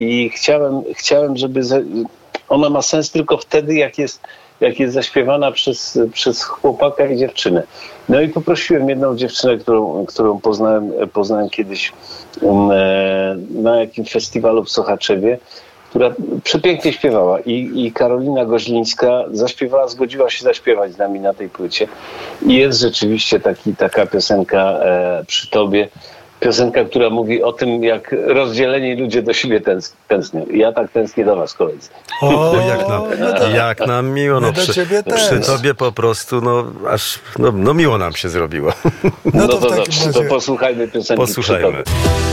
i chciałem, żeby ona ma sens tylko wtedy, jak jest zaśpiewana przez chłopaka i dziewczynę. No i poprosiłem jedną dziewczynę, którą poznałem kiedyś na jakimś festiwalu w Sochaczewie, która przepięknie śpiewała i Karolina Goźlińska zgodziła się zaśpiewać z nami na tej płycie i jest rzeczywiście taka piosenka Przy Tobie, piosenka, która mówi o tym, jak rozdzieleni ludzie do siebie tęsknią. I ja tak tęsknię do was, koledzy. Jak nam miło. No, przy tobie po prostu, aż miło nam się zrobiło. No to posłuchajmy piosenki. Posłuchajmy.